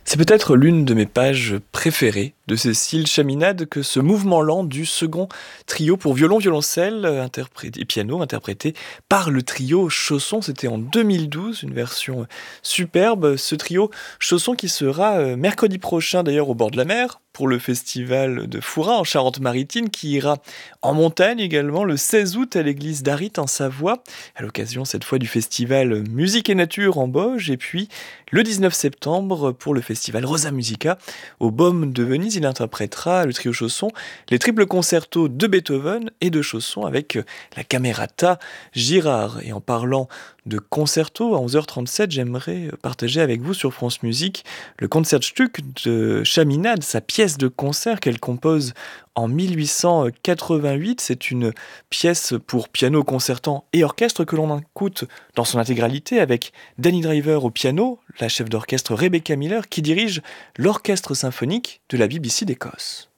C'est peut-être l'une de mes pages préférées de Cécile Chaminade que ce mouvement lent du second trio pour violon, violoncelle et piano interprété par le trio Chausson. C'était en 2012, une version superbe. Ce trio Chausson qui sera mercredi prochain d'ailleurs au bord de la mer pour le festival de Fouras en Charente-Maritime qui ira en montagne également le 16 août à l'église d'Arit en Savoie à l'occasion cette fois du festival Musique et Nature en Bauge et puis le 19 septembre pour le festival Rosa Musica au Baume de Venise. Il interprétera le trio Chausson les triples concertos de Beethoven et de Chausson avec la Camerata Girard. Et en parlant de concerto, à 11h37, j'aimerais partager avec vous sur France Musique le Concertstück de Chaminade, sa pièce de concert qu'elle compose en 1888. C'est une pièce pour piano concertant et orchestre que l'on écoute dans son intégralité avec Danny Driver au piano, la chef d'orchestre Rebecca Miller qui dirige l'orchestre symphonique de la BBC d'Écosse.